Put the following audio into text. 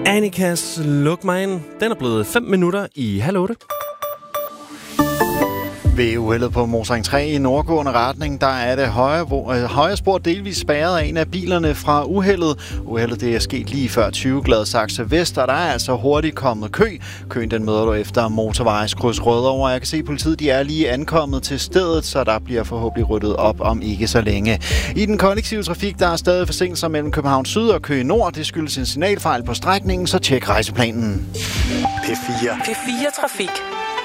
Annikas Luk mig ind. Den er blevet 5 minutter i 7:30. Ved uheldet på motorring 3 i nordgående retning, der er det højre spor delvis spærret af en af bilerne fra uheldet. Uheldet det er sket lige før 20 Gladsaxe Vest, og der er altså hurtigt kommet kø. Køen den møder du efter motorvejskryds Rødovre. Jeg kan se, at politiet de er lige ankommet til stedet, så der bliver forhåbentlig ryddet op om ikke så længe. I den kollektive trafik, der er stadig forsinkelser mellem København Syd og Køge Nord. Det skyldes en signalfejl på strækningen, så tjek rejseplanen. P4 Trafik.